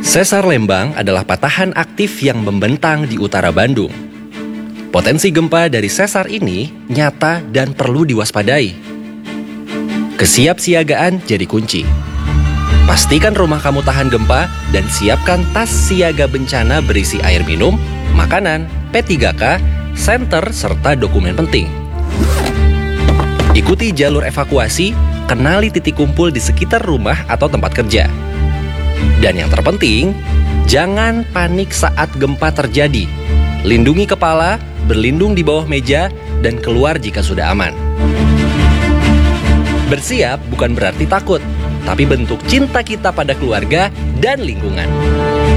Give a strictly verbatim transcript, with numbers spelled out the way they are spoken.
Sesar Lembang adalah patahan aktif yang membentang di utara Bandung. Potensi gempa dari sesar ini nyata dan perlu diwaspadai. Kesiapsiagaan jadi kunci. Pastikan rumah kamu tahan gempa dan siapkan tas siaga bencana berisi air minum, makanan, P tiga K, senter, serta dokumen penting. Ikuti jalur evakuasi, kenali titik kumpul di sekitar rumah atau tempat kerja. Dan yang terpenting, jangan panik saat gempa terjadi. Lindungi kepala, berlindung di bawah meja, dan keluar jika sudah aman. Bersiap bukan berarti takut, tapi bentuk cinta kita pada keluarga dan lingkungan.